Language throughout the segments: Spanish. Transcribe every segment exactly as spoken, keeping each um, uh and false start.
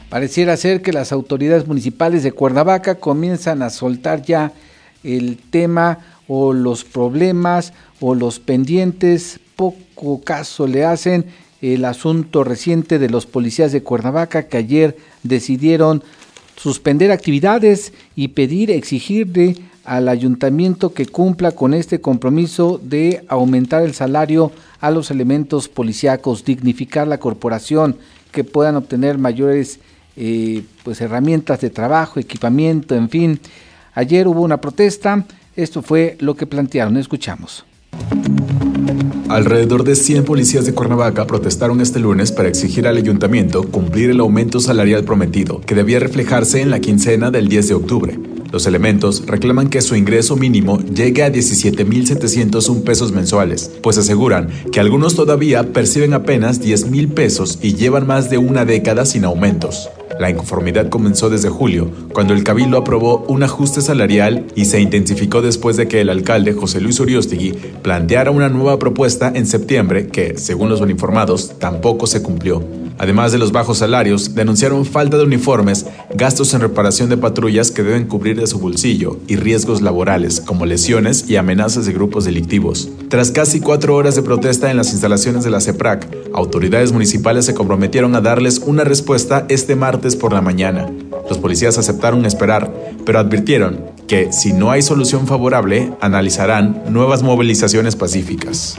Pareciera ser que las autoridades municipales de Cuernavaca comienzan a soltar ya el tema o los problemas o los pendientes. Poco caso le hacen el asunto reciente de los policías de Cuernavaca que ayer decidieron suspender actividades y pedir, exigirle al ayuntamiento que cumpla con este compromiso de aumentar el salario a los elementos policíacos, dignificar la corporación, que puedan obtener mayores eh, pues herramientas de trabajo, equipamiento, en fin. Ayer hubo una protesta, esto fue lo que plantearon, escuchamos. Alrededor de cien policías de Cuernavaca protestaron este lunes para exigir al ayuntamiento cumplir el aumento salarial prometido, que debía reflejarse en la quincena del diez de octubre. Los elementos reclaman que su ingreso mínimo llegue a diecisiete mil setecientos uno pesos mensuales, pues aseguran que algunos todavía perciben apenas diez mil pesos y llevan más de una década sin aumentos. La inconformidad comenzó desde julio, cuando el Cabildo aprobó un ajuste salarial y se intensificó después de que el alcalde José Luis Uriostegui planteara una nueva propuesta en septiembre que, según los uniformados, tampoco se cumplió. Además de los bajos salarios, denunciaron falta de uniformes, gastos en reparación de patrullas que deben cubrir de su bolsillo y riesgos laborales, como lesiones y amenazas de grupos delictivos. Tras casi cuatro horas de protesta en las instalaciones de la CEPRAC, autoridades municipales se comprometieron a darles una respuesta este martes por la mañana. Los policías aceptaron esperar, pero advirtieron que, si no hay solución favorable, analizarán nuevas movilizaciones pacíficas.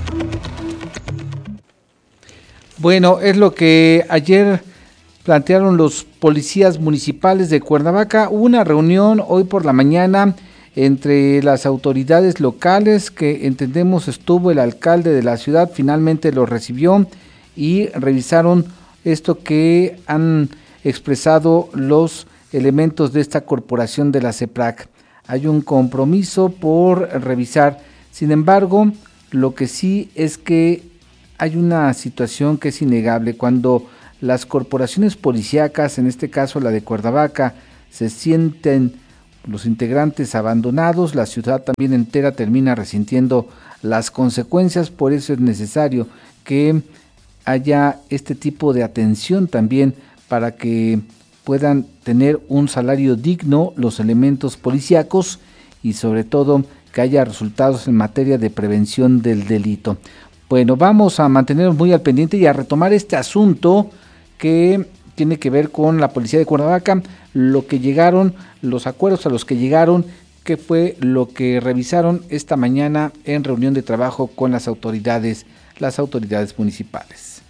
Bueno, es lo que ayer plantearon los policías municipales de Cuernavaca. Hubo una reunión hoy por la mañana entre las autoridades locales, que entendemos estuvo el alcalde de la ciudad, finalmente lo recibió y revisaron esto que han expresado los elementos de esta corporación de la CEPRAC. Hay un compromiso por revisar. Sin embargo, lo que sí es que hay una situación que es innegable. Cuando las corporaciones policíacas, en este caso la de Cuernavaca, se sienten los integrantes abandonados, la ciudad también entera termina resintiendo las consecuencias. Por eso es necesario que haya este tipo de atención también para que puedan tener un salario digno los elementos policíacos y sobre todo que haya resultados en materia de prevención del delito. Bueno, vamos a mantenernos muy al pendiente y a retomar este asunto que tiene que ver con la policía de Cuernavaca, lo que llegaron, los acuerdos a los que llegaron, que fue lo que revisaron esta mañana en reunión de trabajo con las autoridades, las autoridades municipales.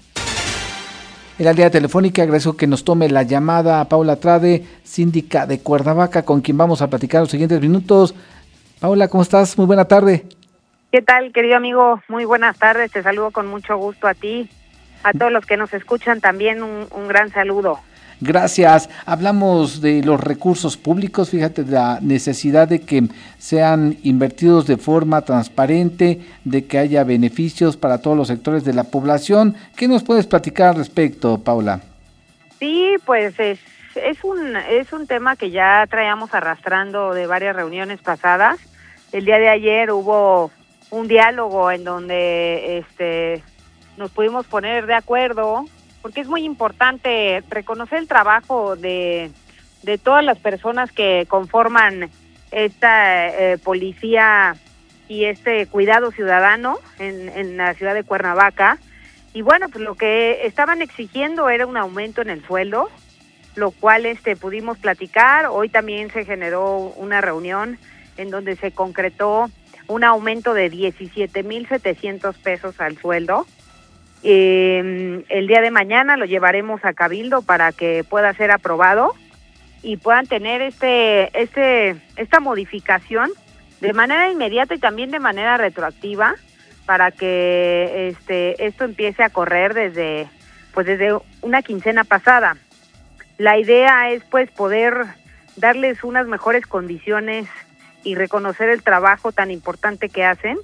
En la línea telefónica agradezco que nos tome la llamada a Paula Trade, síndica de Cuernavaca, con quien vamos a platicar los siguientes minutos. Paula, ¿cómo estás? Muy buena tarde. ¿Qué tal, querido amigo? Muy buenas tardes, te saludo con mucho gusto a ti, a todos los que nos escuchan también un, un gran saludo. Gracias. Hablamos de los recursos públicos, fíjate, de la necesidad de que sean invertidos de forma transparente, de que haya beneficios para todos los sectores de la población. ¿Qué nos puedes platicar al respecto, Paula? Sí, pues es, es, un, es un tema que ya traíamos arrastrando de varias reuniones pasadas. El día de ayer hubo un diálogo en donde este nos pudimos poner de acuerdo, porque es muy importante reconocer el trabajo de, de todas las personas que conforman esta eh, policía y este cuidado ciudadano en, en la ciudad de Cuernavaca. Y bueno, pues lo que estaban exigiendo era un aumento en el sueldo, lo cual este pudimos platicar. Hoy también se generó una reunión en donde se concretó un aumento de diecisiete mil setecientos pesos al sueldo. Eh, el día de mañana lo llevaremos a Cabildo para que pueda ser aprobado y puedan tener este, este, esta modificación de manera inmediata y también de manera retroactiva para que este, esto empiece a correr desde, pues desde una quincena pasada. La idea es pues poder darles unas mejores condiciones y reconocer el trabajo tan importante que hacen.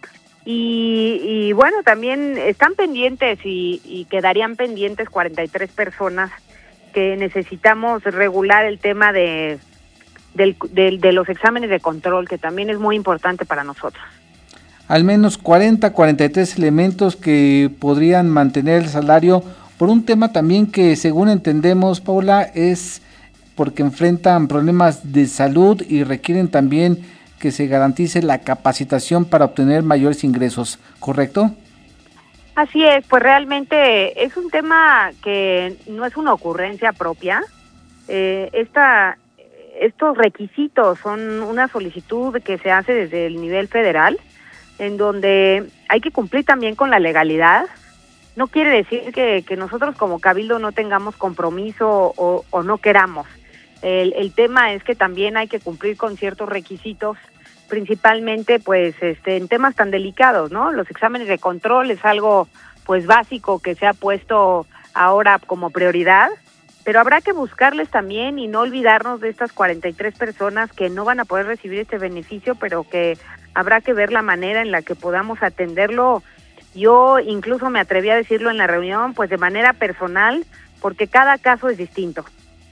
Y, y bueno, también están pendientes y, y quedarían pendientes cuarenta y tres personas que necesitamos regular el tema de, del, de, de los exámenes de control, que también es muy importante para nosotros. Al menos cuarenta, cuarenta y tres elementos que podrían mantener el salario por un tema también que, según entendemos, Paula, es porque enfrentan problemas de salud y requieren también que se garantice la capacitación para obtener mayores ingresos, ¿correcto? Así es, pues realmente es un tema que no es una ocurrencia propia. Eh, esta, estos requisitos son una solicitud que se hace desde el nivel federal, en donde hay que cumplir también con la legalidad. No quiere decir que, que nosotros como Cabildo no tengamos compromiso o, o no queramos. El, el tema es que también hay que cumplir con ciertos requisitos, principalmente pues este en temas tan delicados, ¿no? Los exámenes de control es algo pues básico que se ha puesto ahora como prioridad, pero habrá que buscarles también y no olvidarnos de estas cuarenta y tres personas que no van a poder recibir este beneficio, pero que habrá que ver la manera en la que podamos atenderlo. Yo incluso me atreví a decirlo en la reunión, pues de manera personal, porque cada caso es distinto.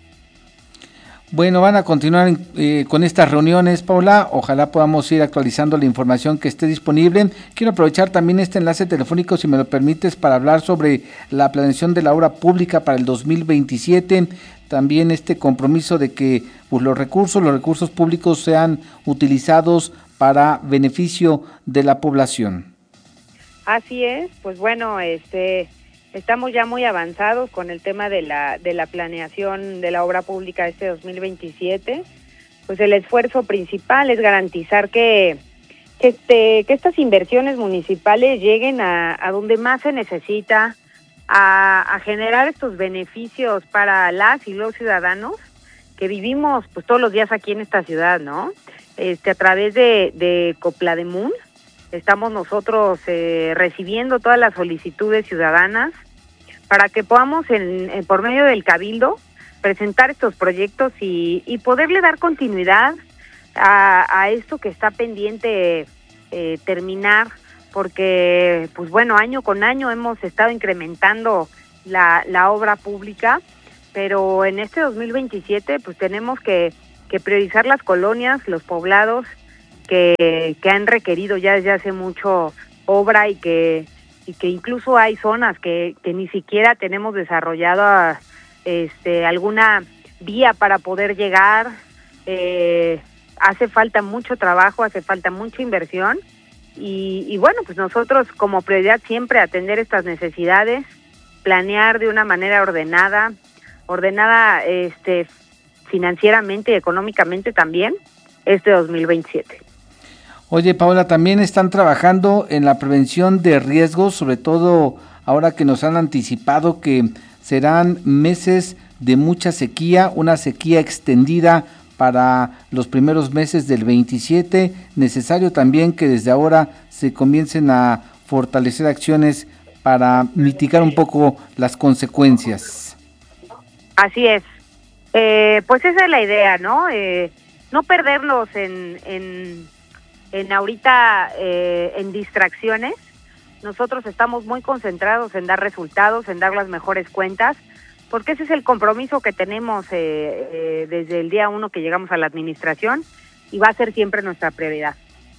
Bueno, van a continuar eh, con estas reuniones, Paula. Ojalá podamos ir actualizando la información que esté disponible. Quiero aprovechar también este enlace telefónico, si me lo permites, para hablar sobre la planeación de la obra pública para el dos mil veintisiete. También este compromiso de que pues, los recursos, los recursos públicos sean utilizados para beneficio de la población. Así es, pues bueno, este... estamos ya muy avanzados con el tema de la de la planeación de la obra pública este dos mil veintisiete. Pues el esfuerzo principal es garantizar que que, este, que estas inversiones municipales lleguen a, a donde más se necesita, a, a generar estos beneficios para las y los ciudadanos que vivimos pues todos los días aquí en esta ciudad, ¿no? Este a través de, de Coplademun estamos nosotros eh, recibiendo todas las solicitudes ciudadanas para que podamos, en, en, por medio del Cabildo, presentar estos proyectos y, y poderle dar continuidad a, a esto que está pendiente eh, terminar, porque, pues bueno, año con año hemos estado incrementando la, la obra pública, pero en este dos mil veintisiete pues tenemos que, que priorizar las colonias, los poblados, Que, que han requerido ya desde hace mucho obra y que y que incluso hay zonas que, que ni siquiera tenemos desarrollada este alguna vía para poder llegar. Eh, hace falta mucho trabajo, hace falta mucha inversión y, y bueno, pues nosotros como prioridad siempre atender estas necesidades, planear de una manera ordenada, ordenada este financieramente y económicamente también este dos mil veintisiete. Oye, Paula, también están trabajando en la prevención de riesgos, sobre todo ahora que nos han anticipado que serán meses de mucha sequía, una sequía extendida para los primeros meses del veintisiete. Necesario también que desde ahora se comiencen a fortalecer acciones para mitigar un poco las consecuencias. Así es. Eh, pues esa es la idea, ¿no? Eh, no perdernos en... en en ahorita eh, en distracciones. Nosotros estamos muy concentrados en dar resultados, en dar las mejores cuentas, porque ese es el compromiso que tenemos eh, eh, desde el día uno que llegamos a la administración y va a ser siempre nuestra prioridad.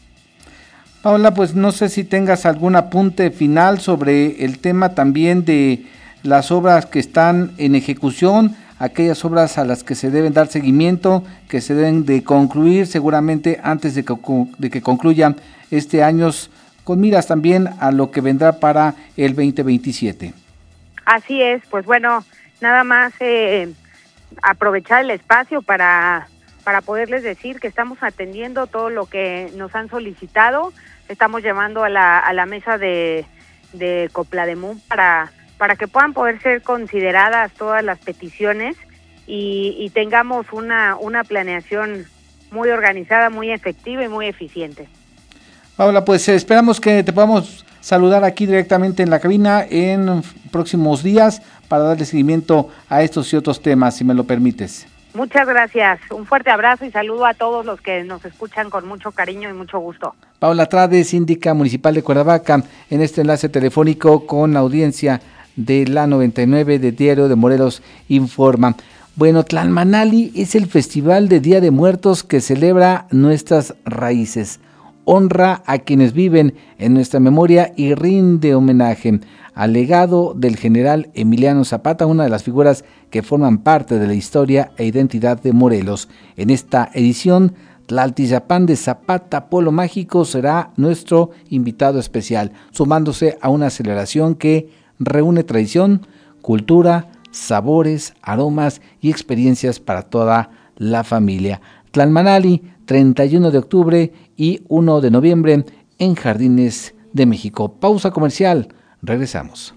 Paula, pues no sé si tengas algún apunte final sobre el tema también de las obras que están en ejecución, aquellas obras a las que se deben dar seguimiento, que se deben de concluir seguramente antes de que, de que concluya este año, con miras también a lo que vendrá para el veinte veintisiete. Así es, pues bueno, nada más eh, aprovechar el espacio para, para poderles decir que estamos atendiendo todo lo que nos han solicitado, estamos llevando a la, a la mesa de, de Coplademun para... para que puedan poder ser consideradas todas las peticiones y, y tengamos una, una planeación muy organizada, muy efectiva y muy eficiente. Paula, pues eh, esperamos que te podamos saludar aquí directamente en la cabina en próximos días para darle seguimiento a estos y otros temas, si me lo permites. Muchas gracias, un fuerte abrazo y saludo a todos los que nos escuchan con mucho cariño y mucho gusto. Paula Trade, síndica municipal de Cuernavaca, en este enlace telefónico con la audiencia de la noventa y nueve de Diario de Morelos Informa. Bueno, Tlalmanali es el festival de Día de Muertos que celebra nuestras raíces, honra a quienes viven en nuestra memoria y rinde homenaje al legado del general Emiliano Zapata, una de las figuras que forman parte de la historia e identidad de Morelos. En esta edición, Tlaltizapán de Zapata Polo Mágico será nuestro invitado especial, sumándose a una celebración que reúne tradición, cultura, sabores, aromas y experiencias para toda la familia. Tlalmanali, treinta y uno de octubre y primero de noviembre en Jardines de México. Pausa comercial, regresamos.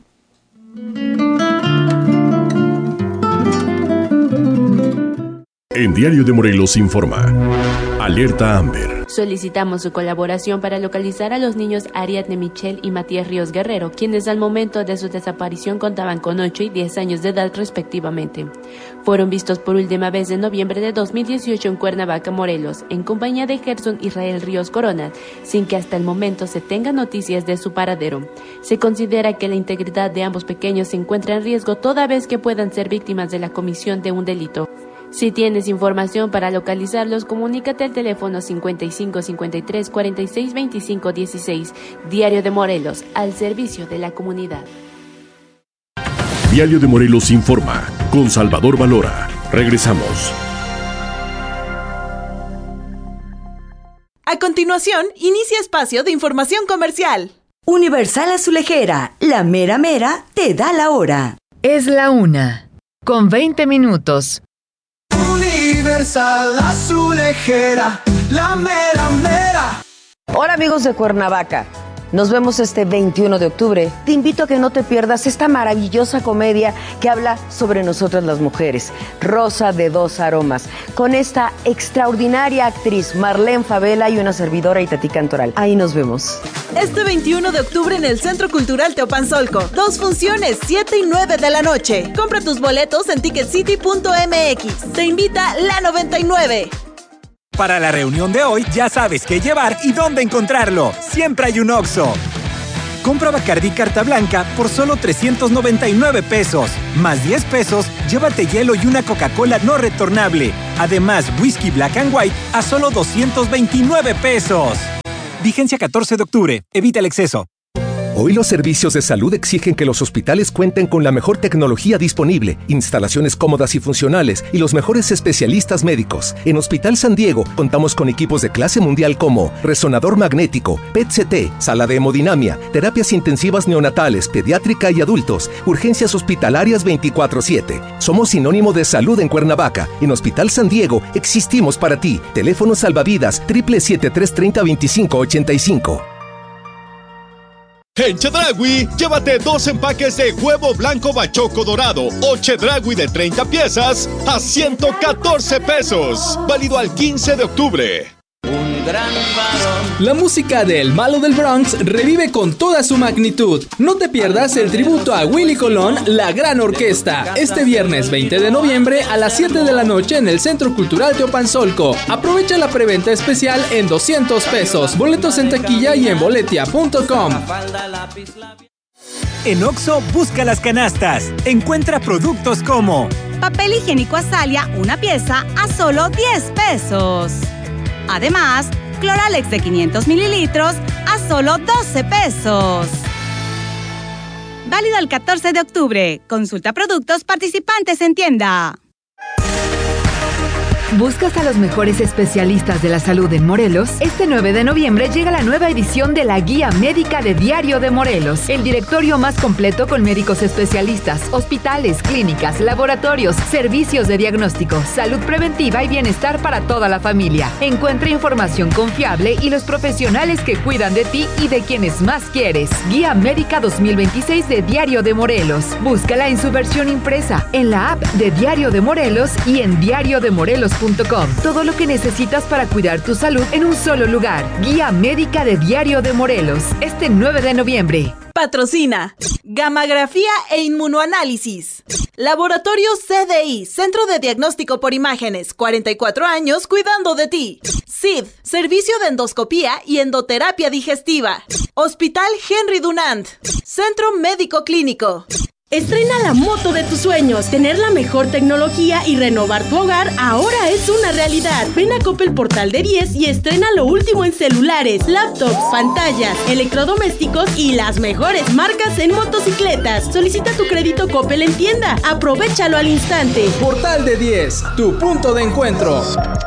En Diario de Morelos informa. Alerta Amber. Solicitamos su colaboración para localizar a los niños Ariadne Michelle y Matías Ríos Guerrero, quienes al momento de su desaparición contaban con ocho y diez años de edad respectivamente. Fueron vistos por última vez en noviembre de dos mil dieciocho en Cuernavaca, Morelos, en compañía de Gerson Israel Ríos Corona, sin que hasta el momento se tenga noticias de su paradero. Se considera que la integridad de ambos pequeños se encuentra en riesgo toda vez que puedan ser víctimas de la comisión de un delito. Si tienes información para localizarlos, comunícate al teléfono cincuenta y cinco cincuenta y tres cuarenta y seis veinticinco dieciséis. Diario de Morelos, al servicio de la comunidad. Diario de Morelos informa, con Salvador Valora. Regresamos. A continuación, inicia espacio de información comercial. Universal Azulejera, la mera mera te da la hora. Es la una, con veinte minutos. Universal Azulejera, la mera mera. Hola amigos de Cuernavaca, nos vemos este veintiuno de octubre. Te invito a que no te pierdas esta maravillosa comedia que habla sobre nosotras las mujeres, Rosa de dos aromas, con esta extraordinaria actriz Marlene Favela y una servidora Itatí Cantoral. Ahí nos vemos. Este veintiuno de octubre en el Centro Cultural Teopanzolco. Dos funciones, siete y nueve de la noche. Compra tus boletos en ticket city punto m x. Te invita la noventa y nueve. Para la reunión de hoy ya sabes qué llevar y dónde encontrarlo. Siempre hay un Oxxo. Compra Bacardí Carta Blanca por solo trescientos noventa y nueve pesos. Más diez pesos, llévate hielo y una Coca-Cola no retornable. Además, Whisky Black and White a solo doscientos veintinueve pesos. Vigencia catorce de octubre. Evita el exceso. Hoy los servicios de salud exigen que los hospitales cuenten con la mejor tecnología disponible, instalaciones cómodas y funcionales y los mejores especialistas médicos. En Hospital San Diego contamos con equipos de clase mundial como resonador magnético, P E T C T, sala de hemodinamia, terapias intensivas neonatales, pediátrica y adultos, urgencias hospitalarias veinticuatro siete. Somos sinónimo de salud en Cuernavaca. En Hospital San Diego existimos para ti. Teléfono salvavidas triple siete tres treinta veinticinco ochenta y cinco. En Chedraui, llévate dos empaques de huevo blanco bachoco dorado o Chedraui de treinta piezas a ciento catorce pesos. Válido al quince de octubre. Un gran varón. La música de El Malo del Bronx revive con toda su magnitud. No te pierdas el tributo a Willy Colón, la gran orquesta, este viernes veinte de noviembre a las siete de la noche en el Centro Cultural Teopanzolco. Aprovecha la preventa especial en doscientos pesos. Boletos en taquilla y en boletia punto com. En Oxxo, busca las canastas. Encuentra productos como papel higiénico Azalia, una pieza a solo diez pesos. Además, Cloralex de quinientos mililitros a solo doce pesos. Válido el catorce de octubre. Consulta productos participantes en tienda. ¿Buscas a los mejores especialistas de la salud en Morelos? Este nueve de noviembre llega la nueva edición de la Guía Médica de Diario de Morelos, el directorio más completo con médicos especialistas, hospitales, clínicas, laboratorios, servicios de diagnóstico, salud preventiva y bienestar para toda la familia. Encuentra información confiable y los profesionales que cuidan de ti y de quienes más quieres. Guía Médica dos mil veintiséis de Diario de Morelos. Búscala en su versión impresa, en la app de Diario de Morelos y en diario de morelos punto com. Todo lo que necesitas para cuidar tu salud en un solo lugar. Guía Médica de Diario de Morelos. Este nueve de noviembre. Patrocina Gammagrafía e Inmunoanálisis. Laboratorio C D I, Centro de Diagnóstico por Imágenes, cuarenta y cuatro años cuidando de ti. C I D, Servicio de Endoscopía y Endoterapia Digestiva. Hospital Henry Dunant. Centro Médico Clínico. Estrena la moto de tus sueños. Tener la mejor tecnología y renovar tu hogar ahora es una realidad. Ven a Coppel Portal de diez y estrena lo último en celulares, laptops, pantallas, electrodomésticos y las mejores marcas en motocicletas. Solicita tu crédito Coppel en tienda. Aprovechalo al instante. Portal de diez, tu punto de encuentro.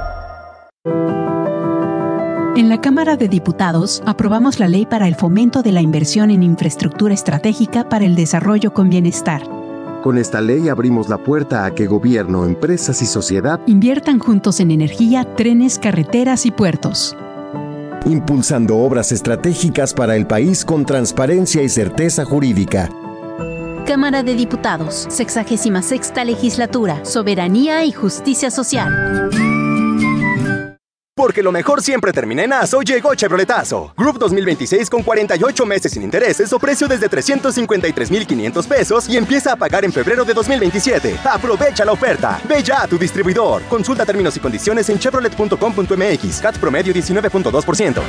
En la Cámara de Diputados aprobamos la ley para el fomento de la inversión en infraestructura estratégica para el desarrollo con bienestar. Con esta ley abrimos la puerta a que gobierno, empresas y sociedad inviertan juntos en energía, trenes, carreteras y puertos. Impulsando obras estratégicas para el país con transparencia y certeza jurídica. Cámara de Diputados, sexagésima sexta legislatura, soberanía y justicia social. Porque lo mejor siempre termina en aso, llegó Chevroletazo. Group dos mil veintiséis con cuarenta y ocho meses sin intereses o precio desde trescientos cincuenta y tres mil quinientos pesos y empieza a pagar en febrero de dos mil veintisiete. Aprovecha la oferta. Ve ya a tu distribuidor. Consulta términos y condiciones en chevrolet punto com punto m x. C A T promedio diecinueve punto dos por ciento.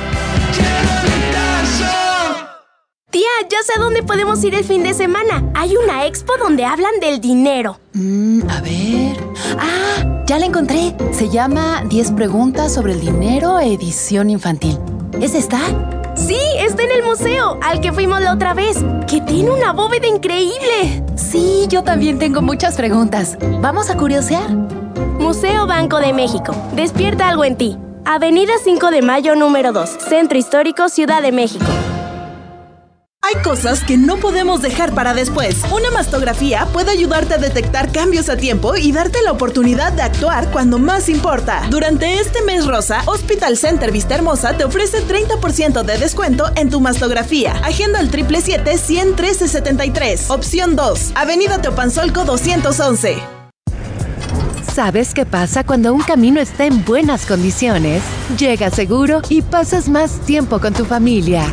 Tía, ya sé a dónde podemos ir el fin de semana. Hay una expo donde hablan del dinero. Mm, a ver... ¡Ah! Ya la encontré. Se llama diez preguntas sobre el dinero, edición infantil. ¿Es esta? Sí, está en el museo, al que fuimos la otra vez, que tiene una bóveda increíble. Sí, yo también tengo muchas preguntas. ¿Vamos a curiosear? Museo Banco de México. Despierta algo en ti. Avenida cinco de mayo, número dos. Centro Histórico, Ciudad de México. Hay cosas que no podemos dejar para después. Una mastografía puede ayudarte a detectar cambios a tiempo y darte la oportunidad de actuar cuando más importa. Durante este mes rosa, Hospital Center Vista Hermosa te ofrece treinta por ciento de descuento en tu mastografía. Agenda al siete siete siete, cien, trece setenta y tres. Opción dos, Avenida Teopanzolco doscientos once. ¿Sabes qué pasa cuando un camino está en buenas condiciones? Llegas seguro y pasas más tiempo con tu familia.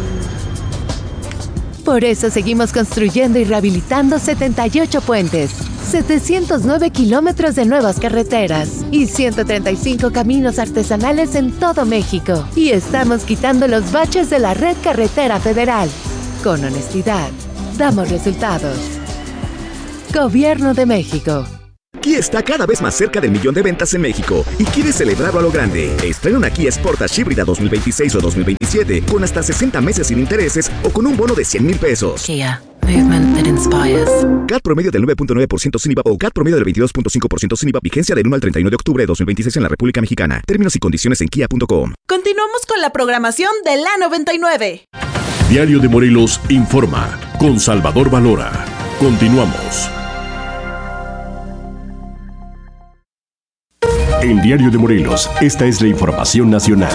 Por eso seguimos construyendo y rehabilitando setenta y ocho puentes, setecientos nueve kilómetros de nuevas carreteras y ciento treinta y cinco caminos artesanales en todo México. Y estamos quitando los baches de la red carretera federal. Con honestidad, damos resultados. Gobierno de México. Kia está cada vez más cerca del millón de ventas en México y quiere celebrarlo a lo grande. Estrena una Kia Sportage híbrida dos mil veintiséis o dos mil veintisiete con hasta sesenta meses sin intereses o con un bono de cien mil pesos. Kia, movement that inspires. C A T promedio del nueve punto nueve por ciento sin I V A o C A T promedio del veintidós punto cinco por ciento sin I V A. Vigencia del uno al treinta y uno de octubre de dos mil veintiséis en la República Mexicana. Términos y condiciones en kia punto com. Continuamos con la programación de la noventa y nueve. Diario de Morelos informa con Salvador Valora. Continuamos. En Diario de Morelos, esta es la información nacional.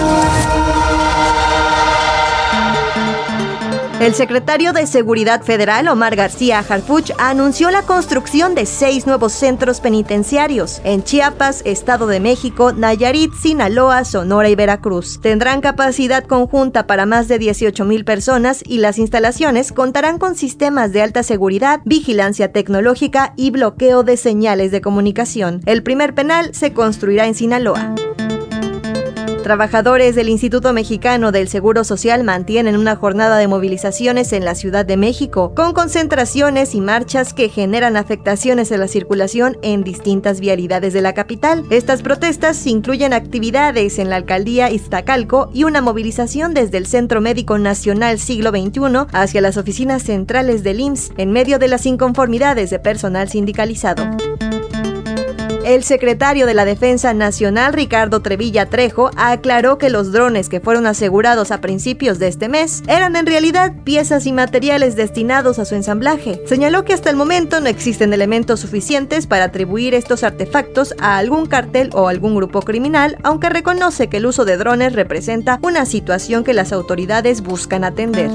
El secretario de Seguridad Federal, Omar García Harfuch, anunció la construcción de seis nuevos centros penitenciarios en Chiapas, Estado de México, Nayarit, Sinaloa, Sonora y Veracruz. Tendrán capacidad conjunta para más de dieciocho mil personas y las instalaciones contarán con sistemas de alta seguridad, vigilancia tecnológica y bloqueo de señales de comunicación. El primer penal se construirá en Sinaloa. Trabajadores del Instituto Mexicano del Seguro Social mantienen una jornada de movilizaciones en la Ciudad de México, con concentraciones y marchas que generan afectaciones a la circulación en distintas vialidades de la capital. Estas protestas incluyen actividades en la alcaldía Iztacalco y una movilización desde el Centro Médico Nacional Siglo veintiuno hacia las oficinas centrales del I M S S, en medio de las inconformidades de personal sindicalizado. El secretario de la Defensa Nacional, Ricardo Trevilla Trejo, aclaró que los drones que fueron asegurados a principios de este mes eran en realidad piezas y materiales destinados a su ensamblaje. Señaló que hasta el momento no existen elementos suficientes para atribuir estos artefactos a algún cartel o algún grupo criminal, aunque reconoce que el uso de drones representa una situación que las autoridades buscan atender.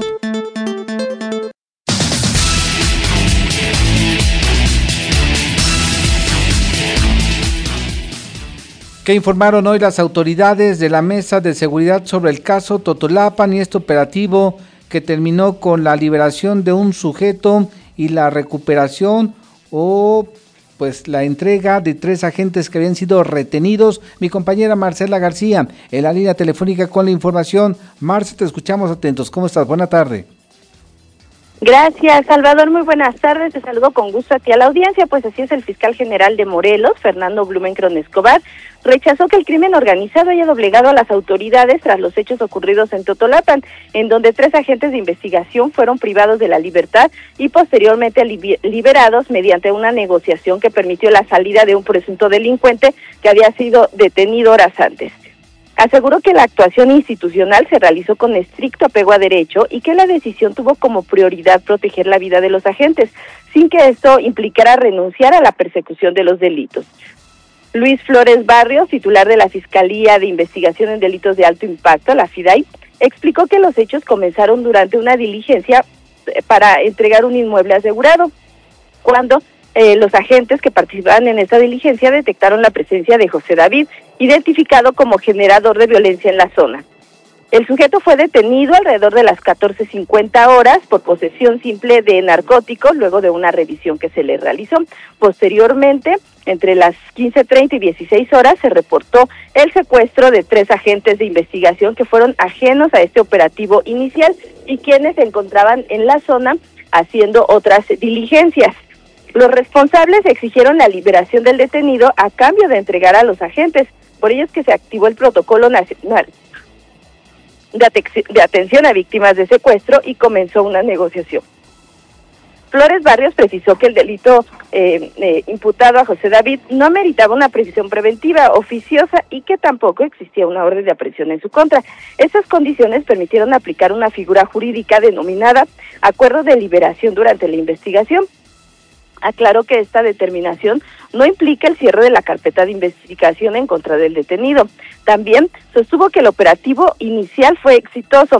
¿Qué informaron hoy las autoridades de la Mesa de Seguridad sobre el caso Totolapan y este operativo que terminó con la liberación de un sujeto y la recuperación o pues la entrega de tres agentes que habían sido retenidos? Mi compañera Marcela García en la línea telefónica con la información. Marce, te escuchamos atentos. ¿Cómo estás? Buena tarde. Gracias, Salvador. Muy buenas tardes. Te saludo con gusto a ti a la audiencia. Pues así es, el fiscal general de Morelos, Fernando Blumenkron Escobar, rechazó que el crimen organizado haya doblegado a las autoridades tras los hechos ocurridos en Totolapan, en donde tres agentes de investigación fueron privados de la libertad y posteriormente liberados mediante una negociación que permitió la salida de un presunto delincuente que había sido detenido horas antes. Aseguró que la actuación institucional se realizó con estricto apego a derecho y que la decisión tuvo como prioridad proteger la vida de los agentes, sin que esto implicara renunciar a la persecución de los delitos. Luis Flores Barrios, titular de la Fiscalía de Investigación en Delitos de Alto Impacto, la FIDAI, explicó que los hechos comenzaron durante una diligencia para entregar un inmueble asegurado, cuando Eh, los agentes que participaban en esta diligencia detectaron la presencia de José David, identificado como generador de violencia en la zona. El sujeto fue detenido alrededor de las catorce cincuenta horas por posesión simple de narcóticos, luego de una revisión que se le realizó. Posteriormente, entre las quince treinta y dieciséis horas, se reportó el secuestro de tres agentes de investigación que fueron ajenos a este operativo inicial y quienes se encontraban en la zona haciendo otras diligencias. Los responsables exigieron la liberación del detenido a cambio de entregar a los agentes. Por ello es que se activó el protocolo nacional de, de atención a víctimas de secuestro y comenzó una negociación. Flores Barrios precisó que el delito eh, eh, imputado a José David no meritaba una prisión preventiva oficiosa y que tampoco existía una orden de aprehensión en su contra. Estas condiciones permitieron aplicar una figura jurídica denominada acuerdo de liberación durante la investigación. Aclaró que esta determinación no implica el cierre de la carpeta de investigación en contra del detenido. También sostuvo que el operativo inicial fue exitoso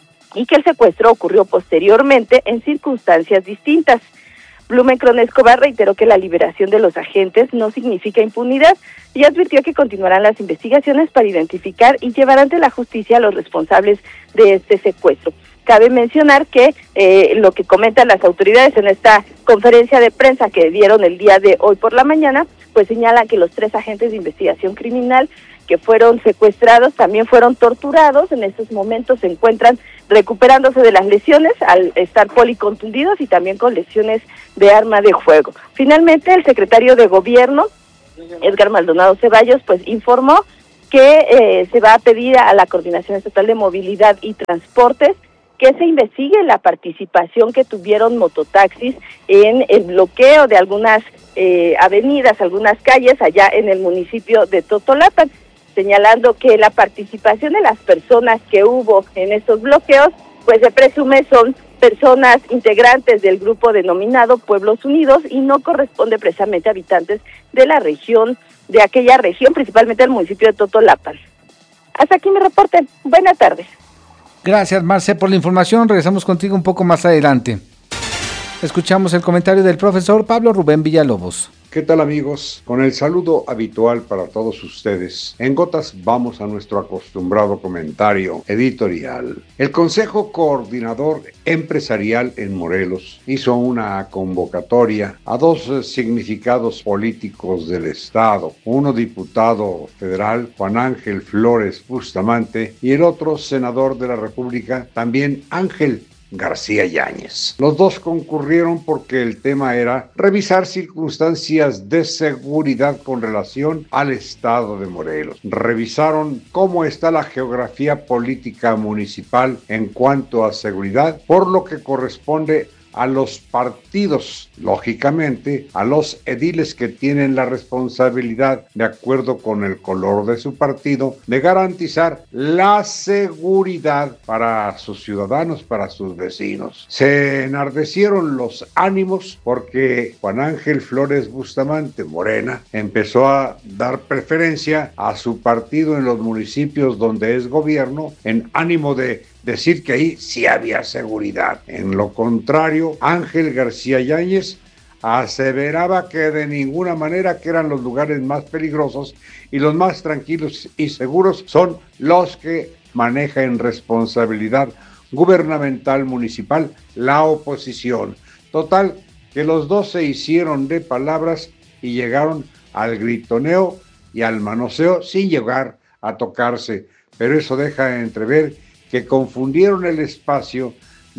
y que el secuestro ocurrió posteriormente en circunstancias distintas. Blumenkron Escobar reiteró que la liberación de los agentes no significa impunidad y advirtió que continuarán las investigaciones para identificar y llevar ante la justicia a los responsables de este secuestro. Cabe mencionar que eh, lo que comentan las autoridades en esta conferencia de prensa que dieron el día de hoy por la mañana, pues señalan que los tres agentes de investigación criminal que fueron secuestrados también fueron torturados. En estos momentos se encuentran recuperándose de las lesiones al estar policontundidos y también con lesiones de arma de fuego. Finalmente, el secretario de Gobierno, Edgar Maldonado Ceballos, pues informó que eh, se va a pedir a la Coordinación Estatal de Movilidad y Transportes que se investigue la participación que tuvieron mototaxis en el bloqueo de algunas eh, avenidas, algunas calles allá en el municipio de Totolapan, señalando que la participación de las personas que hubo en estos bloqueos, pues se presume son personas integrantes del grupo denominado Pueblos Unidos y no corresponde precisamente a habitantes de la región, de aquella región, principalmente el municipio de Totolapan. Hasta aquí mi reporte. Buenas tardes. Gracias, Marce, por la información. Regresamos contigo un poco más adelante. Escuchamos el comentario del profesor Pablo Rubén Villalobos. ¿Qué tal, amigos? Con el saludo habitual para todos ustedes, en gotas vamos a nuestro acostumbrado comentario editorial. El Consejo Coordinador Empresarial en Morelos hizo una convocatoria a dos significados políticos del Estado, uno diputado federal, Juan Ángel Flores Bustamante, y el otro senador de la República, también Ángel García Yáñez. Los dos concurrieron porque el tema era revisar circunstancias de seguridad con relación al estado de Morelos. Revisaron cómo está la geografía política municipal en cuanto a seguridad, por lo que corresponde a los partidos, lógicamente, a los ediles que tienen la responsabilidad, de acuerdo con el color de su partido, de garantizar la seguridad para sus ciudadanos, para sus vecinos. Se enardecieron los ánimos porque Juan Ángel Flores Bustamante, Morena, empezó a dar preferencia a su partido en los municipios donde es gobierno, en ánimo de decir que ahí sí había seguridad. En lo contrario, Ángel García Yáñez aseveraba que de ninguna manera, que eran los lugares más peligrosos y los más tranquilos y seguros son los que maneja en responsabilidad gubernamental municipal la oposición. Total, que los dos se hicieron de palabras y llegaron al gritoneo y al manoseo sin llegar a tocarse, pero eso deja entrever que confundieron el espacio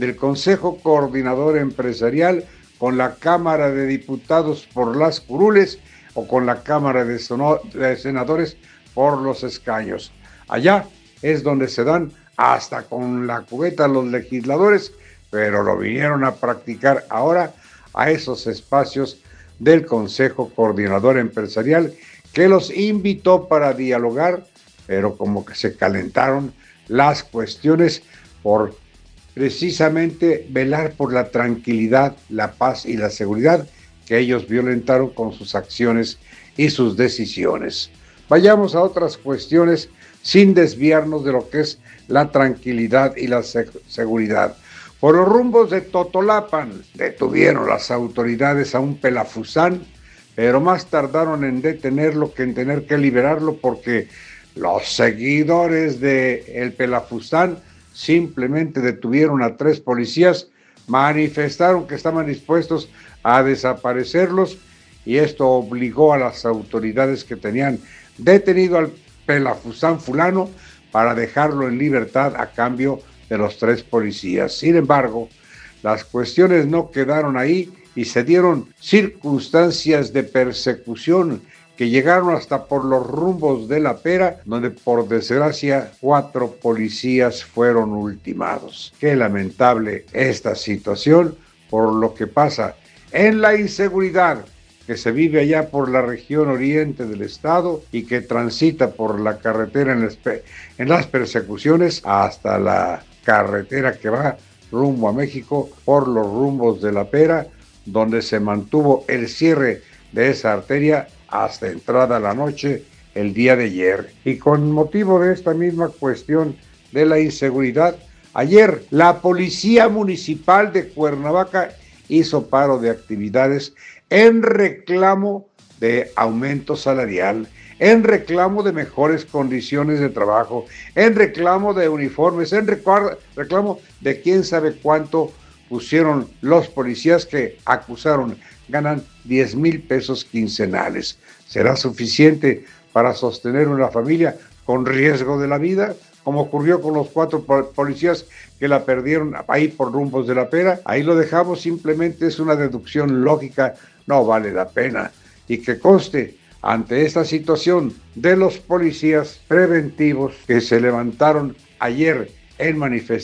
del Consejo Coordinador Empresarial con la Cámara de Diputados por las curules o con la Cámara de, Sono- de Senadores por los escaños. Allá es donde se dan hasta con la cubeta los legisladores, pero lo vinieron a practicar ahora a esos espacios del Consejo Coordinador Empresarial, que los invitó para dialogar, pero como que se calentaron las cuestiones por precisamente velar por la tranquilidad, la paz y la seguridad que ellos violentaron con sus acciones y sus decisiones. Vayamos a otras cuestiones sin desviarnos de lo que es la tranquilidad y la seg- seguridad. Por los rumbos de Totolapan detuvieron las autoridades a un pelafusán, pero más tardaron en detenerlo que en tener que liberarlo, porque los seguidores de el pelafusán simplemente detuvieron a tres policías, manifestaron que estaban dispuestos a desaparecerlos, y esto obligó a las autoridades que tenían detenido al pelafusán fulano para dejarlo en libertad a cambio de los tres policías. Sin embargo, las cuestiones no quedaron ahí y se dieron circunstancias de persecución que llegaron hasta por los rumbos de La Pera, donde por desgracia cuatro policías fueron ultimados. Qué lamentable esta situación por lo que pasa en la inseguridad que se vive allá por la región oriente del estado y que transita por la carretera en las, en las persecuciones hasta la carretera que va rumbo a México por los rumbos de La Pera, donde se mantuvo el cierre de esa arteria hasta entrada la noche el día de ayer. Y con motivo de esta misma cuestión de la inseguridad, ayer la Policía Municipal de Cuernavaca hizo paro de actividades en reclamo de aumento salarial, en reclamo de mejores condiciones de trabajo, en reclamo de uniformes, en reclamo de quién sabe cuánto pusieron los policías que acusaron, ganan diez mil pesos quincenales. ¿Será suficiente para sostener una familia con riesgo de la vida? Como ocurrió con los cuatro policías que la perdieron ahí por rumbos de La Pera. Ahí lo dejamos, simplemente es una deducción lógica, no vale la pena. Y que conste, ante esta situación de los policías preventivos que se levantaron ayer en manifestación,